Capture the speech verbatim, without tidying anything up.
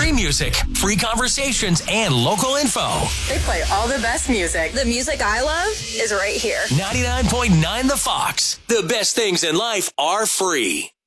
Free music, free conversations, and local info. They play all the best music. The music I love is right here. ninety-nine point nine The Fox. The best things in life are free.